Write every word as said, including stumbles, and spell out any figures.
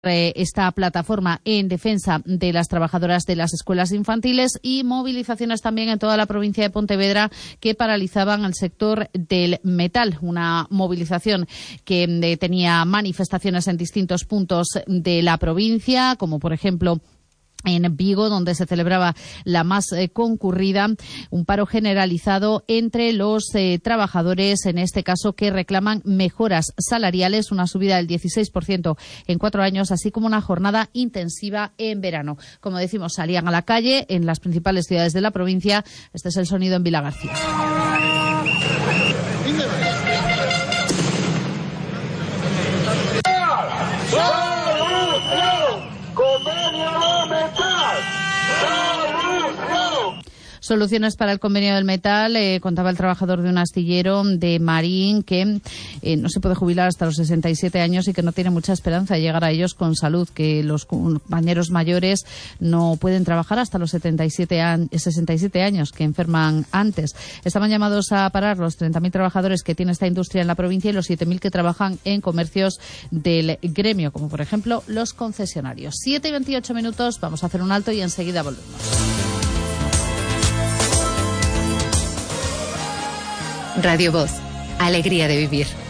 esta plataforma en defensa de las trabajadoras de las escuelas infantiles y movilizaciones también en toda la provincia de Pontevedra que paralizaban el sector del metal. Una movilización que eh, tenía manifestaciones en distintos puntos de la provincia, como por ejemplo en Vigo, donde se celebraba la más eh, concurrida, un paro generalizado entre los eh, trabajadores, en este caso, que reclaman mejoras salariales, una subida del dieciséis por ciento en cuatro años, así como una jornada intensiva en verano. Como decimos, salían a la calle en las principales ciudades de la provincia. Este es el sonido en Vilagarcía. Soluciones para el convenio del metal. Eh, contaba el trabajador de un astillero de Marín que eh, no se puede jubilar hasta los sesenta y siete años y que no tiene mucha esperanza de llegar a ellos con salud, que los compañeros mayores no pueden trabajar hasta los setenta y siete an- sesenta y siete años, que enferman antes. Estaban llamados a parar los treinta mil trabajadores que tiene esta industria en la provincia y los siete mil que trabajan en comercios del gremio, como por ejemplo los concesionarios. siete y veintiocho minutos, vamos a hacer un alto y enseguida volvemos. Radio Voz, alegría de vivir.